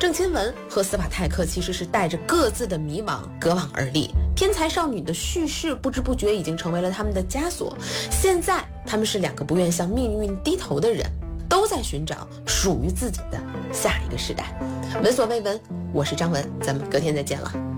郑钦文和斯瓦泰克其实是带着各自的迷茫隔网而立，天才少女的叙事不知不觉已经成为了他们的枷锁。现在他们是2个不愿向命运低头的人，都在寻找属于自己的下一个时代。闻所未闻，我是张文，咱们隔天再见了。